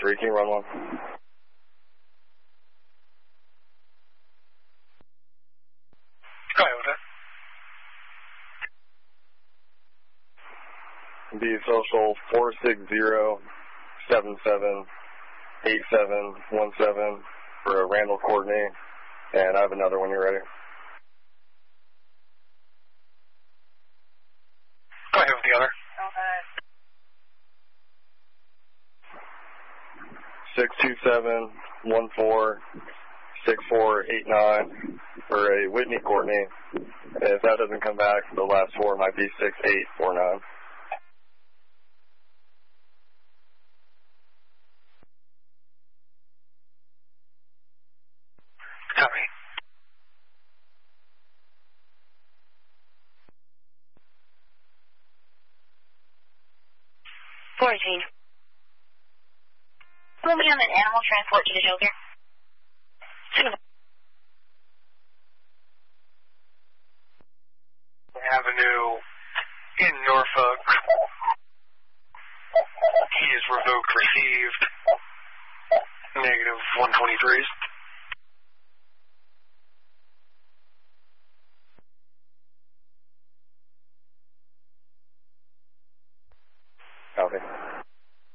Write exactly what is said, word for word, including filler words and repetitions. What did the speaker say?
three, can you run one? Go ahead with it. Be social four six zero seven seven eight seven one seven for Randall Courtney, and I have another when you're ready. Go ahead with the other. six two seven one four six four eight nine for a Whitney Courtney. And if that doesn't come back, the last four might be six eight four nine. Copy. fourteen. Put me on an animal transport to the shelter. Avenue in Norfolk. He is revoked received. Negative one twenty-threes.